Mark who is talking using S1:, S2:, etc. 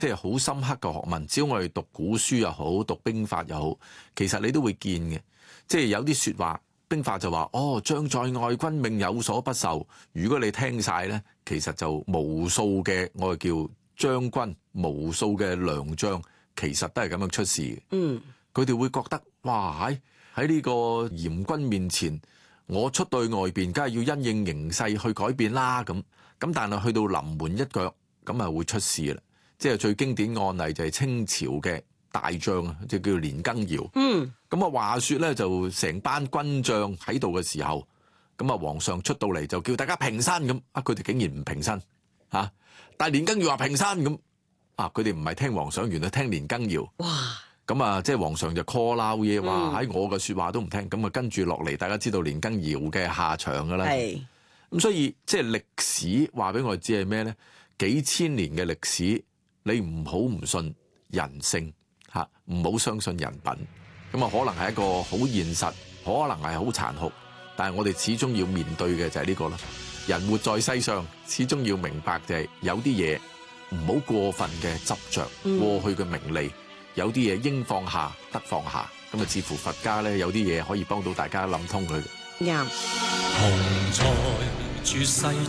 S1: 即係好深刻嘅學問。只要我哋讀古書又好，讀兵法又好，其實你都會見嘅。即係有啲説話，兵法就話：將在外，君命有所不受。如果你聽晒呢，其實就無數嘅我哋叫將軍，無數嘅良將，其實都係咁樣出事嘅。佢哋會覺得哇喺呢個嚴軍面前，我出到去外邊，梗係要因應形勢去改變啦。咁但係去到臨門一腳，咁啊會出事啦。即係最經典案例就係清朝嘅大將啊，即係叫年羹堯。咁啊話說咧，就成班軍將喺度嘅時候，咁啊皇上出到嚟就叫大家平身咁，佢哋竟然唔平身嚇。但係年羹堯話平身咁，佢哋唔係聽皇上，原來聽年羹堯。哇！咁啊，即係皇上就 call 鬧嘢，話喺我嘅説話都唔聽。咁啊，跟住落嚟，大家知道年羹堯嘅下場㗎啦。咁所以即係歷史話俾我哋知係咩咧？幾千年嘅歷史，你唔好唔信人性嚇，唔好相信人品。咁啊，可能係一個好現實，可能係好殘酷，但係我哋始終要面對嘅就係呢個咯。人活在世上，始終要明白就係有啲嘢唔好過分嘅執着過去嘅名利。有啲嘢應放下得放下，咁啊，似乎佛家咧有啲嘢可以幫到大家諗通佢。
S2: 啱。同在絕世